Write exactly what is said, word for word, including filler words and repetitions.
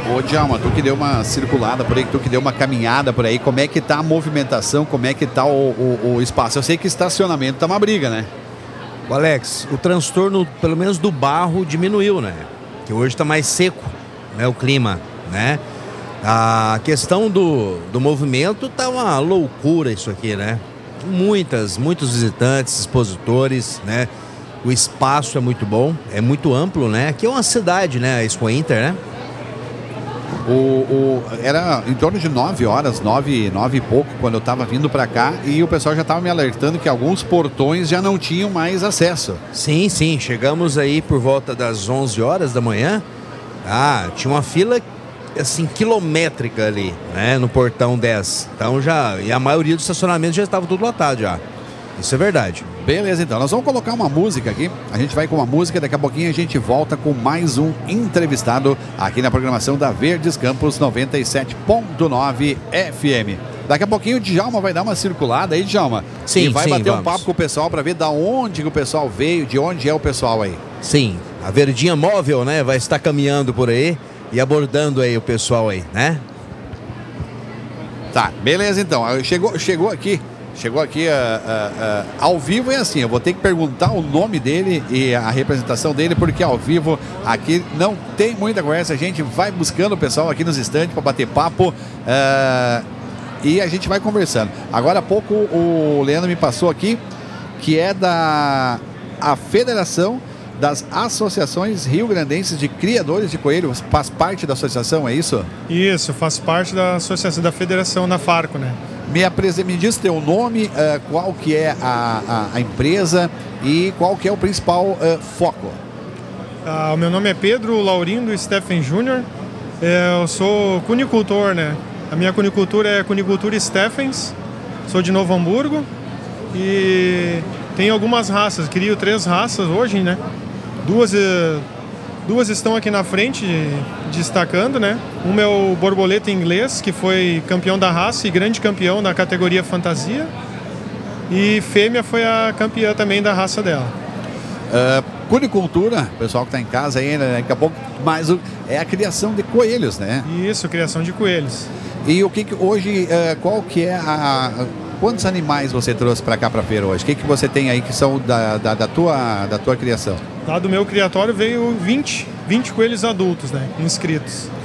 Ô, Djalma, tu que deu uma circulada por aí, tu que deu uma caminhada por aí, como é que tá a movimentação, como é que tá o, o, o espaço? Eu sei que estacionamento tá uma briga, né? O Alex, o transtorno, pelo menos do barro, diminuiu, né? Que hoje tá mais seco, né? O clima, né? A questão do, do movimento tá uma loucura isso aqui, né? Muitas, muitos visitantes, expositores, né? O espaço é muito bom, é muito amplo, né? Aqui é uma cidade, né? A Expo Inter, né? O, o, era em torno de nove horas, nove, nove e pouco, quando eu estava vindo para cá, e o pessoal já estava me alertando que alguns portões já não tinham mais acesso. Sim, sim, chegamos aí por volta das onze horas da manhã. Ah, tinha uma fila assim quilométrica ali, né, no portão dez. Então já, e a maioria dos estacionamentos já estava tudo lotado já. Isso é verdade. Beleza, então. Nós vamos colocar uma música aqui. A gente vai com uma música, daqui a pouquinho a gente volta com mais um entrevistado aqui na programação da Verdes Campos noventa e sete ponto nove F M. Daqui a pouquinho o Djalma vai dar uma circulada aí, Djalma. Sim, e vai sim, bater vamos. um papo com o pessoal para ver da onde que o pessoal veio, de onde é o pessoal aí. Sim, a Verdinha Móvel, né, vai estar caminhando por aí e abordando aí o pessoal aí, né? Tá, beleza então. Chegou, chegou aqui. Chegou aqui uh, uh, uh, ao vivo, é assim, eu vou ter que perguntar o nome dele e a representação dele, porque ao vivo aqui não tem muita conversa, a gente vai buscando o pessoal aqui nos estandes para bater papo uh, e a gente vai conversando. Agora há pouco o Leandro me passou aqui, que é da a Federação das Associações Rio-Grandenses de Criadores de Coelhos, faz parte da associação, é isso? Isso, faz parte da associação, da federação da Farco, né? Me, apres... Me diz teu nome, uh, qual que é a, a, a empresa e qual que é o principal uh, foco. Ah, o meu nome é Pedro Laurindo Steffen Júnior. É, eu sou cunicultor, né? A minha cunicultura é Cunicultura Steffens. Sou de Novo Hamburgo e tenho algumas raças. Crio três raças hoje, né? Duas, duas estão aqui na frente, destacando, né? Uma é o borboleta inglês, que foi campeão da raça e grande campeão da categoria fantasia. E fêmea foi a campeã também da raça dela. Uh, cunicultura, pessoal que está em casa aí, né? Daqui a pouco, mas o, é a criação de coelhos, né? Isso, criação de coelhos. E o que, que hoje, uh, qual que é a... Quantos animais você trouxe para cá para a feira hoje? O que, que você tem aí que são da, da, da, tua, da tua criação? Lá do meu criatório veio vinte, vinte coelhos adultos, né? Inscritos.